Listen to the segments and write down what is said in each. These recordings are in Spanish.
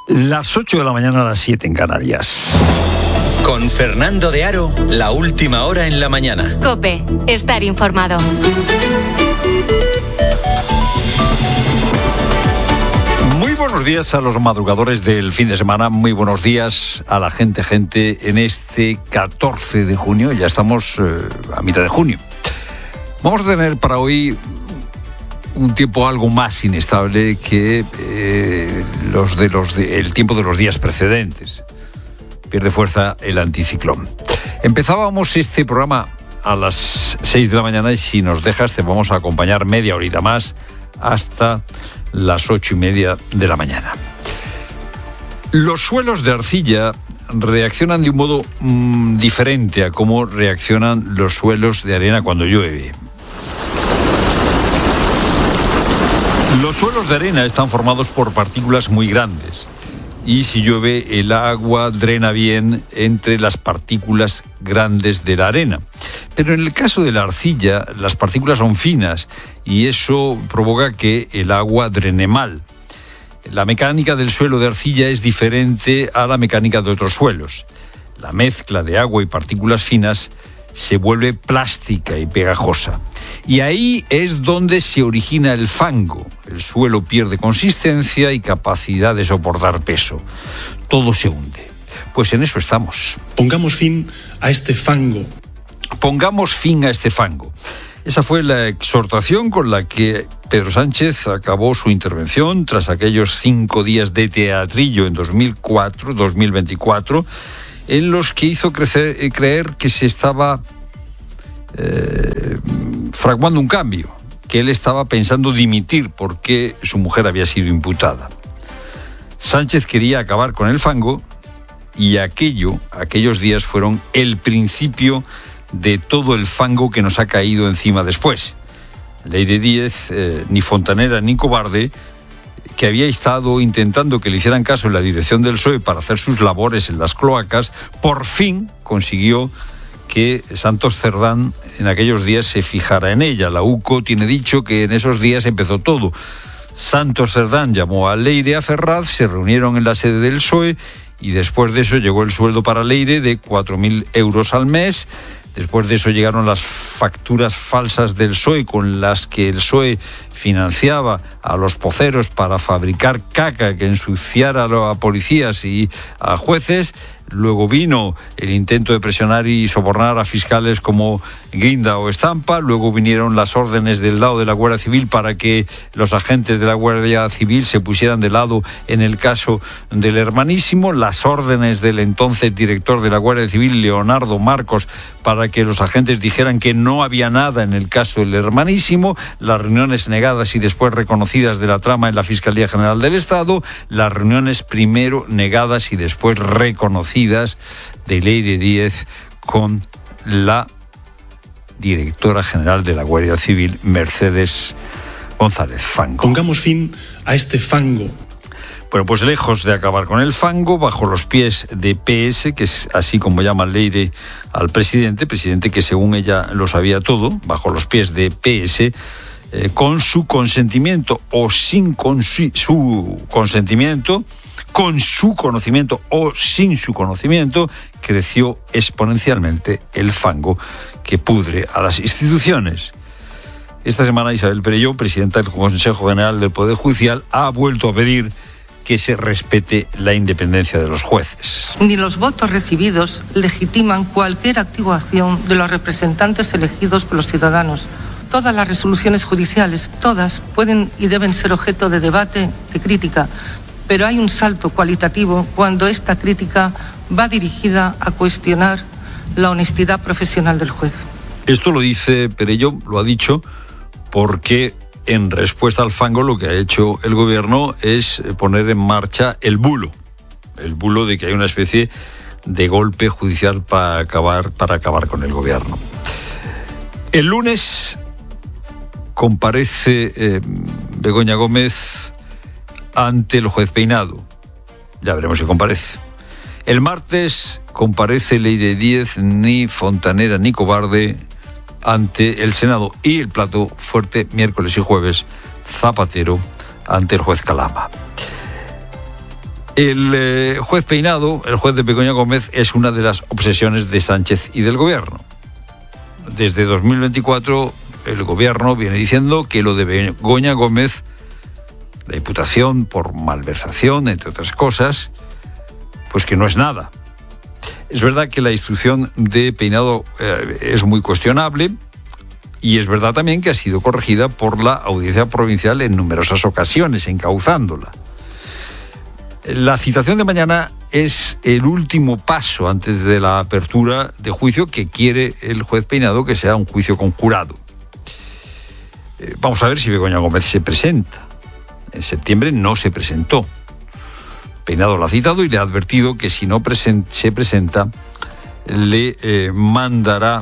Las 8 de la mañana a las 7 en Canarias. Con Fernando de Aro, la última hora en la mañana. COPE, estar informado. Muy buenos días a los madrugadores del fin de semana, muy buenos días a la gente en este 14 de junio, ya estamos a mitad de junio. Vamos a tener para hoy un tiempo algo más inestable que el tiempo de los días precedentes. Pierde fuerza el anticiclón. Empezábamos este programa a las 6 de la mañana y si nos dejas te vamos a acompañar media horita más hasta las 8:30 de la mañana. Los suelos de arcilla reaccionan de un modo diferente a cómo reaccionan los suelos de arena cuando llueve. Los suelos de arena están formados por partículas muy grandes y si llueve el agua drena bien entre las partículas grandes de la arena. Pero en el caso de la arcilla, las partículas son finas y eso provoca que el agua drene mal. La mecánica del suelo de arcilla es diferente a la mecánica de otros suelos. La mezcla de agua y partículas finas se vuelve plástica y pegajosa. Y ahí es donde se origina el fango. El suelo pierde consistencia y capacidad de soportar peso. Todo se hunde. Pues en eso estamos. Pongamos fin a este fango. Pongamos fin a este fango. Esa fue la exhortación con la que Pedro Sánchez acabó su intervención tras aquellos 5 días de teatrillo en 2024, en los que hizo creer que se estaba fraguando un cambio, que él estaba pensando dimitir porque su mujer había sido imputada. Sánchez quería acabar con el fango y aquellos días fueron el principio de todo el fango que nos ha caído encima después. Leire Díez, ni fontanera ni cobarde, que había estado intentando que le hicieran caso en la dirección del PSOE para hacer sus labores en las cloacas, por fin consiguió que Santos Cerdán en aquellos días se fijara en ella. La UCO tiene dicho que en esos días empezó todo. Santos Cerdán llamó a Leire a Ferraz, se reunieron en la sede del PSOE y después de eso llegó el sueldo para Leire de 4.000 euros al mes. Después de eso llegaron las facturas falsas del PSOE con las que el PSOE financiaba a los poceros para fabricar caca que ensuciara a policías y a jueces. Luego vino el intento de presionar y sobornar a fiscales como Guinda o Estampa. Luego vinieron las órdenes del lado de la Guardia Civil para que los agentes de la Guardia Civil se pusieran de lado en el caso del Hermanísimo. Las órdenes del entonces director de la Guardia Civil, Leonardo Marcos, para que los agentes dijeran que no había nada en el caso del Hermanísimo. Las reuniones negadas y después reconocidas de la trama en la Fiscalía General del Estado. Las reuniones primero negadas y después reconocidas de Leire Díez con la directora general de la Guardia Civil, Mercedes González Fango. Pongamos fin a este fango. Bueno, pues lejos de acabar con el fango, bajo los pies de PS, que es así como llama Leire al presidente que según ella lo sabía todo, bajo los pies de PS, con su consentimiento o sin su consentimiento, con su conocimiento o sin su conocimiento, creció exponencialmente el fango que pudre a las instituciones. Esta semana Isabel Perelló, presidenta del Consejo General del Poder Judicial, ha vuelto a pedir que se respete la independencia de los jueces. Ni los votos recibidos legitiman cualquier actuación de los representantes elegidos por los ciudadanos. Todas las resoluciones judiciales, todas, pueden y deben ser objeto de debate, de crítica, pero hay un salto cualitativo cuando esta crítica va dirigida a cuestionar la honestidad profesional del juez. Esto lo dice Perelló, lo ha dicho, porque en respuesta al fango lo que ha hecho el gobierno es poner en marcha el bulo de que hay una especie de golpe judicial para acabar con el gobierno. El lunes comparece Begoña Gómez ante el juez Peinado. Ya veremos si comparece. El martes comparece Leire Díez, ni fontanera ni cobarde, ante el Senado. Y el plato fuerte, miércoles y jueves, Zapatero ante el juez Calama. El juez Peinado, el juez de Begoña Gómez, es una de las obsesiones de Sánchez y del gobierno. Desde 2024 el gobierno viene diciendo que lo de Begoña Gómez, la imputación por malversación, entre otras cosas, pues que no es nada. Es verdad que la instrucción de Peinado es muy cuestionable y es verdad también que ha sido corregida por la Audiencia Provincial en numerosas ocasiones, encauzándola. La citación de mañana es el último paso antes de la apertura de juicio que quiere el juez Peinado que sea un juicio con jurado. Vamos a ver si Begoña Gómez se presenta. En septiembre no se presentó. Peinado lo ha citado y le ha advertido que si no se presenta, le mandará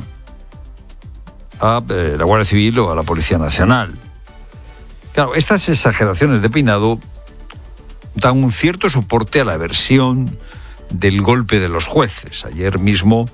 a la Guardia Civil o a la Policía Nacional. Claro, estas exageraciones de Peinado dan un cierto soporte a la versión del golpe de los jueces. Ayer mismo,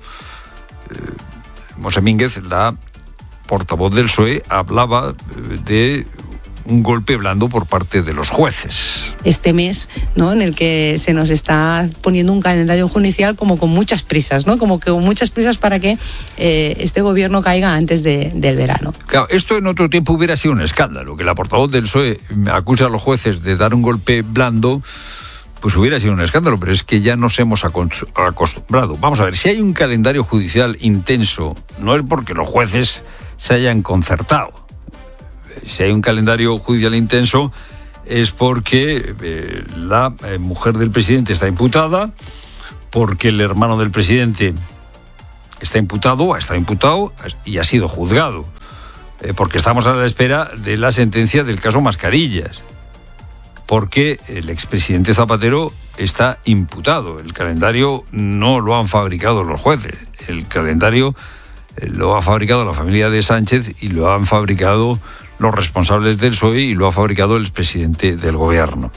Monse Mínguez, la portavoz del PSOE, hablaba de un golpe blando por parte de los jueces. Este mes, ¿no?, en el que se nos está poniendo un calendario judicial como con muchas prisas, ¿no? Como que con muchas prisas para que este gobierno caiga antes del verano. Claro, esto en otro tiempo hubiera sido un escándalo, que la portavoz del PSOE acusa a los jueces de dar un golpe blando, pues hubiera sido un escándalo, pero es que ya nos hemos acostumbrado. Vamos a ver, si hay un calendario judicial intenso, no es porque los jueces se hayan concertado. Si hay un calendario judicial intenso es porque la mujer del presidente está imputada, porque el hermano del presidente está imputado, ha estado imputado y ha sido juzgado, porque estamos a la espera de la sentencia del caso Mascarillas, porque el expresidente Zapatero está imputado. El calendario no lo han fabricado los jueces, el calendario lo ha fabricado la familia de Sánchez y lo han fabricado los responsables del PSOE y lo ha fabricado el expresidente del gobierno.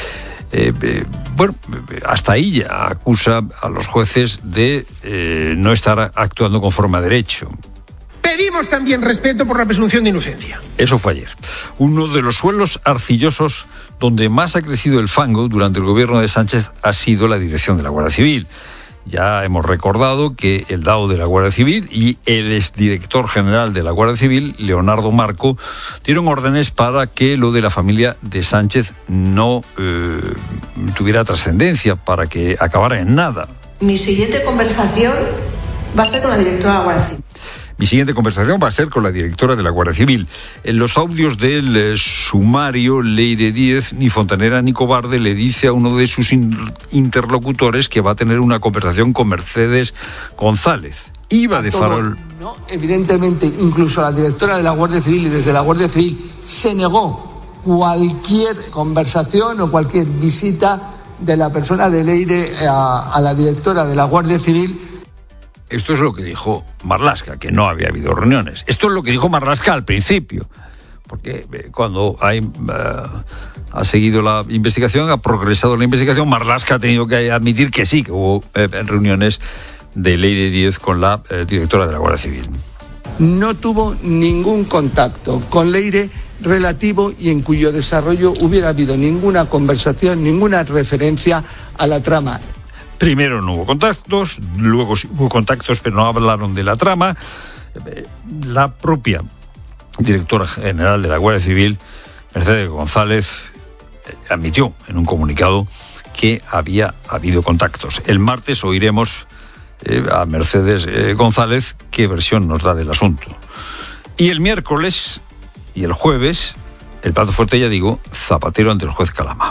Bueno, hasta ahí ya acusa a los jueces de no estar actuando conforme a derecho. Pedimos también respeto por la presunción de inocencia. Eso fue ayer. Uno de los suelos arcillosos donde más ha crecido el fango durante el gobierno de Sánchez ha sido la dirección de la Guardia Civil. Ya hemos recordado que el DAO de la Guardia Civil y el exdirector general de la Guardia Civil, Leonardo Marco, dieron órdenes para que lo de la familia de Sánchez no tuviera trascendencia, para que acabara en nada. Mi siguiente conversación va a ser con la directora de la Guardia Civil. Mi siguiente conversación va a ser con la directora de la Guardia Civil. En los audios del sumario, Leire Díez, ni fontanera ni cobarde, le dice a uno de sus interlocutores que va a tener una conversación con Mercedes González. Iba de farol. No, evidentemente, incluso la directora de la Guardia Civil y desde la Guardia Civil se negó cualquier conversación o cualquier visita de la persona de Leire a la directora de la Guardia Civil. Esto es lo que dijo Marlaska, que no había habido reuniones. Esto es lo que dijo Marlaska al principio, porque cuando ha seguido la investigación, ha progresado la investigación, Marlaska ha tenido que admitir que sí, que hubo reuniones de Leire Díez con la directora de la Guardia Civil. No tuvo ningún contacto con Leire relativo y en cuyo desarrollo hubiera habido ninguna conversación, ninguna referencia a la trama. Primero no hubo contactos, luego sí hubo contactos, pero no hablaron de la trama. La propia directora general de la Guardia Civil, Mercedes González, admitió en un comunicado que había habido contactos. El martes oiremos a Mercedes González qué versión nos da del asunto. Y el miércoles y el jueves, el plato fuerte, ya digo, Zapatero ante el juez Calama.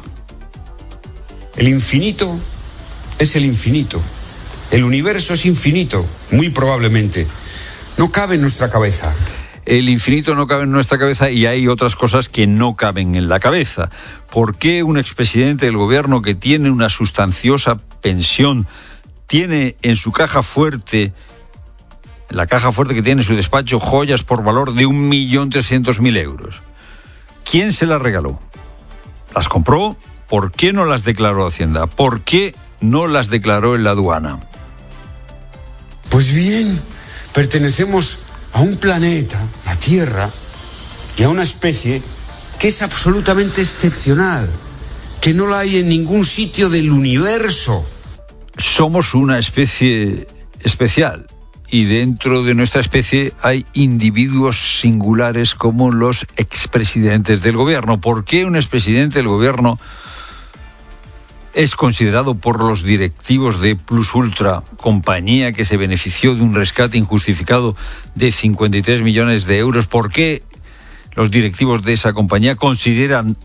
El infinito es el infinito. El universo es infinito, muy probablemente. No cabe en nuestra cabeza. El infinito no cabe en nuestra cabeza y hay otras cosas que no caben en la cabeza. ¿Por qué un expresidente del gobierno que tiene una sustanciosa pensión tiene en su caja fuerte, la caja fuerte que tiene en su despacho, joyas por valor de 1.300.000 euros? ¿Quién se las regaló? ¿Las compró? ¿Por qué no las declaró Hacienda? ¿Por qué no las declaró en la aduana? Pues bien, pertenecemos a un planeta, la Tierra, y a una especie que es absolutamente excepcional, que no la hay en ningún sitio del universo. Somos una especie especial y dentro de nuestra especie hay individuos singulares como los expresidentes del gobierno. ¿Por qué un expresidente del gobierno es considerado por los directivos de Plus Ultra, compañía que se benefició de un rescate injustificado de 53 millones de euros? ¿Por qué los directivos de esa compañía consideran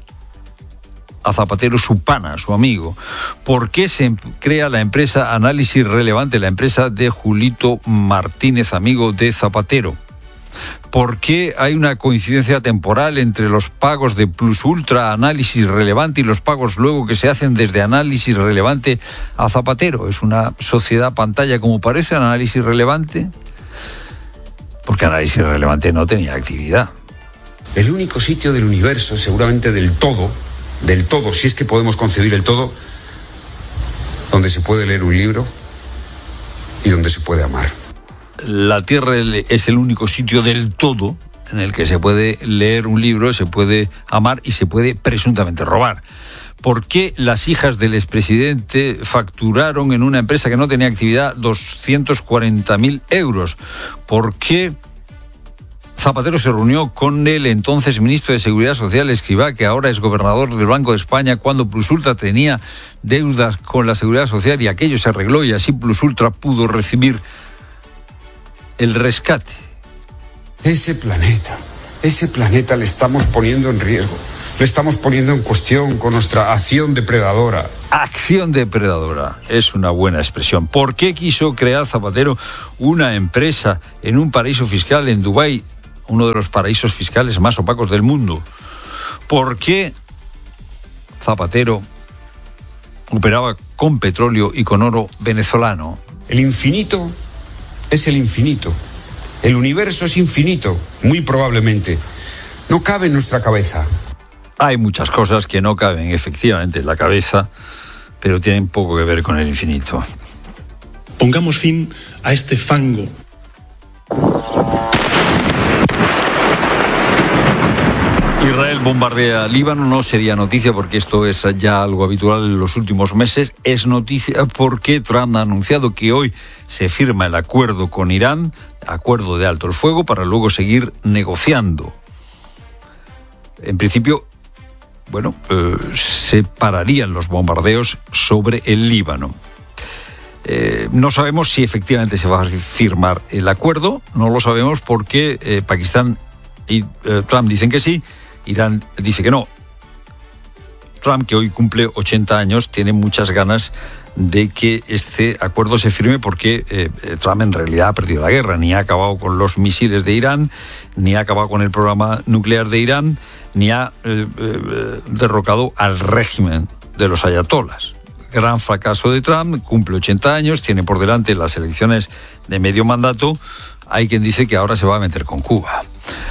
a Zapatero su pana, su amigo? ¿Por qué se crea la empresa Análisis Relevante, la empresa de Julito Martínez, amigo de Zapatero? ¿Por qué hay una coincidencia temporal entre los pagos de Plus Ultra a Análisis Relevante y los pagos luego que se hacen desde Análisis Relevante a Zapatero? ¿Es una sociedad pantalla como parece Análisis Relevante? Porque Análisis Relevante no tenía actividad. El único sitio del universo, seguramente del todo, si es que podemos concebir el todo, donde se puede leer un libro y donde se puede amar. La Tierra es el único sitio del todo en el que se puede leer un libro, se puede amar y se puede presuntamente robar. ¿Por qué las hijas del expresidente facturaron en una empresa que no tenía actividad 240.000 euros? ¿Por qué Zapatero se reunió con el entonces ministro de Seguridad Social, Escrivá, que ahora es gobernador del Banco de España, cuando Plus Ultra tenía deudas con la Seguridad Social y aquello se arregló y así Plus Ultra pudo recibir el rescate? Ese planeta le estamos poniendo en riesgo, le estamos poniendo en cuestión con nuestra acción depredadora. Acción depredadora es una buena expresión. ¿Por qué quiso crear Zapatero una empresa en un paraíso fiscal en Dubái, uno de los paraísos fiscales más opacos del mundo? ¿Por qué Zapatero operaba con petróleo y con oro venezolano? El infinito es el infinito. El universo es infinito, muy probablemente. No cabe en nuestra cabeza. Hay muchas cosas que no caben efectivamente en la cabeza, pero tienen poco que ver con el infinito. Pongamos fin a este fango. Israel bombardea Líbano, no sería noticia porque esto es ya algo habitual en los últimos meses. Es noticia porque Trump ha anunciado que hoy se firma el acuerdo con Irán, acuerdo de alto el fuego, para luego seguir negociando. En principio, se pararían los bombardeos sobre el Líbano. No sabemos si efectivamente se va a firmar el acuerdo, no lo sabemos porque Pakistán y Trump dicen que sí, Irán dice que no. Trump, que hoy cumple 80 años, tiene muchas ganas de que este acuerdo se firme porque Trump en realidad ha perdido la guerra, ni ha acabado con los misiles de Irán, ni ha acabado con el programa nuclear de Irán, ni ha derrocado al régimen de los ayatolas. Gran fracaso de Trump, cumple 80 años, tiene por delante las elecciones de medio mandato. Hay quien dice que ahora se va a meter con Cuba.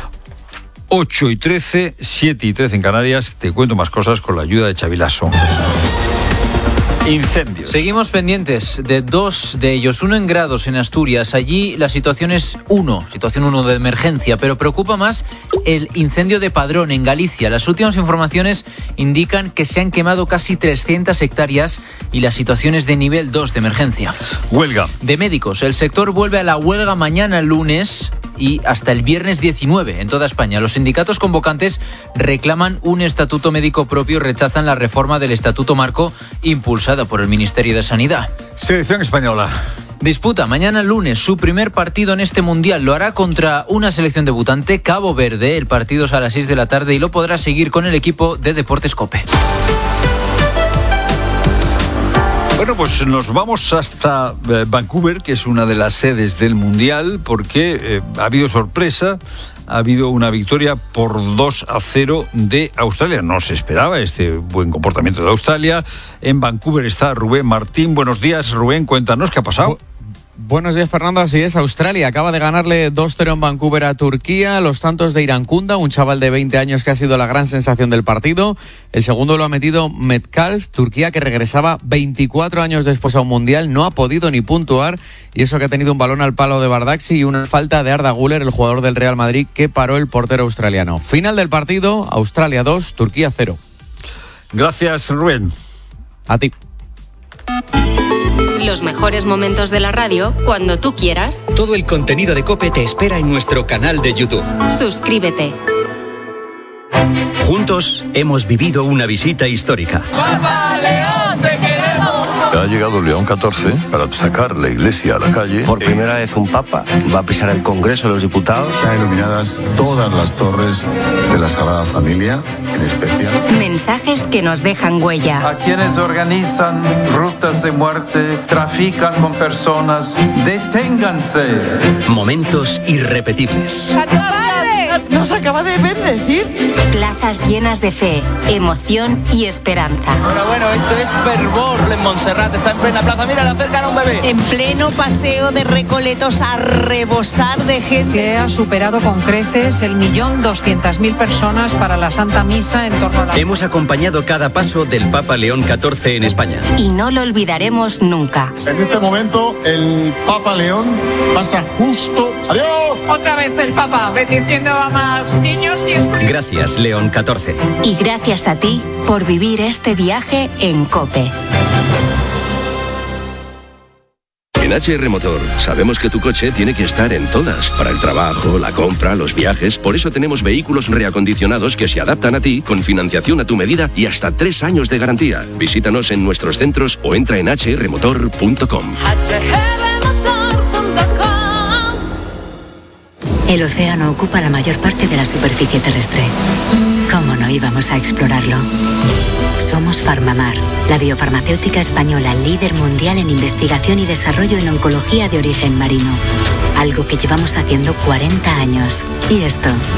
8:13, 7:13 en Canarias. Te cuento más cosas con la ayuda de Xavi Lasso. Incendios. Seguimos pendientes de dos de ellos, uno en Grados, en Asturias. Allí la situación es situación 1 de emergencia, pero preocupa más el incendio de Padrón, en Galicia. Las últimas informaciones indican que se han quemado casi 300 hectáreas y la situación es de nivel 2 de emergencia. Huelga. De médicos. El sector vuelve a la huelga mañana lunes y hasta el viernes 19 en toda España. Los sindicatos convocantes reclaman un estatuto médico propio y rechazan la reforma del Estatuto Marco impulsada por el Ministerio de Sanidad. Selección española. Disputa mañana lunes su primer partido en este Mundial. Lo hará contra una selección debutante, Cabo Verde. El partido es a las 6 de la tarde y lo podrá seguir con el equipo de Deportes COPE. Bueno, pues nos vamos hasta Vancouver, que es una de las sedes del Mundial, porque ha habido sorpresa, ha habido una victoria por 2-0 de Australia. No se esperaba este buen comportamiento de Australia. En Vancouver está Rubén Martín. Buenos días, Rubén, cuéntanos qué ha pasado. Buenos días, Fernando. Así es, Australia acaba de ganarle 2-0 en Vancouver a Turquía. Los tantos de Irankunda, un chaval de 20 años que ha sido la gran sensación del partido. El segundo lo ha metido Metcalf. Turquía, que regresaba 24 años después a un Mundial, no ha podido ni puntuar. Y eso que ha tenido un balón al palo de Bardghji y una falta de Arda Güler, el jugador del Real Madrid, que paró el portero australiano. Final del partido, Australia 2, Turquía 0. Gracias, Rubén. A ti. Los mejores momentos de la radio cuando tú quieras. Todo el contenido de COPE te espera en nuestro canal de YouTube. Suscríbete. Juntos hemos vivido una visita histórica. ¡Papa León, te queremos! Ha llegado León XIV para sacar la Iglesia a la calle. Por primera vez un papa va a pisar el Congreso de los Diputados. Están iluminadas todas las torres de la Sagrada Familia, en especial. Mensajes que nos dejan huella. A quienes organizan rutas de muerte, trafican con personas, deténganse. Momentos irrepetibles. Nos acaba de bendecir. Plazas llenas de fe, emoción y esperanza. Bueno, esto es fervor en Montserrat. Está en plena plaza. Mira, le acercan a un bebé. En pleno paseo de Recoletos a rebosar de gente. Se ha superado con creces el 1.200.000 personas para la Santa Misa en torno a la... Hemos acompañado cada paso del Papa León XIV en España. Y no lo olvidaremos nunca. En este momento, el Papa León pasa justo... ¡Adiós! Otra vez el Papa bendiciendo a más niños y... Gracias, León XIV. Y gracias a ti por vivir este viaje en COPE. En HR Motor sabemos que tu coche tiene que estar en todas, para el trabajo, la compra, los viajes. Por eso tenemos vehículos reacondicionados que se adaptan a ti, con financiación a tu medida y hasta 3 años de garantía. Visítanos en nuestros centros o entra en hrmotor.com. El océano ocupa la mayor parte de la superficie terrestre. ¿Cómo no íbamos a explorarlo? Somos Farmamar, la biofarmacéutica española líder mundial en investigación y desarrollo en oncología de origen marino. Algo que llevamos haciendo 40 años. Y esto